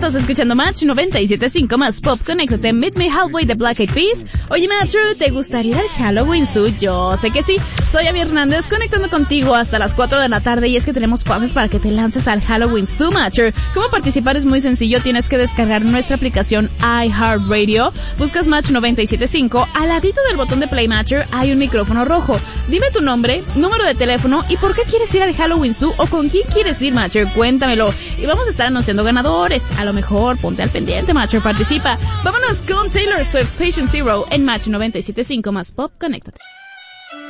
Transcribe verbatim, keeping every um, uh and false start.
Estás escuchando Match noventa y siete punto cinco más Pop. Conéctate, Meet Me Halfway de Black Eyed Peas. Oye, Matcher, ¿te gustaría ir al Halloween Zoo? Yo sé que sí. Soy Abby Hernández, conectando contigo hasta las cuatro de la tarde, y es que tenemos pases para que te lances al Halloween Zoo, Matcher. ¿Cómo participar? Es muy sencillo. Tienes que descargar nuestra aplicación iHeartRadio. Buscas Match noventa y siete punto cinco. Al ladito del botón de Play, Matcher, hay un micrófono rojo. Dime tu nombre, número de teléfono y por qué quieres ir al Halloween Zoo o con quién quieres ir, Matcher. Cuéntamelo. Y vamos a estar anunciando ganadores. A lo mejor ponte al pendiente, Matcher, participa. Vámonos con Taylor Swift, Patient Zero en Match noventa y siete punto cinco más Pop. Conéctate.